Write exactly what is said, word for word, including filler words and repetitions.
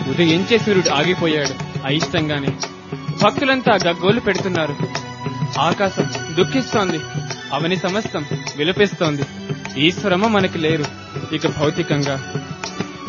ఉదయించే సూర్యుడు ఆగిపోయాడు అయిష్టంగానే. భక్తులంతా గగ్గోలు పెడుతున్నారు. ఆకాశం దుఃఖిస్తోంది. అవని సమస్తం విలపిస్తోంది. ఈశ్వరమ్మ మనకి లేరు ఇక భౌతికంగా.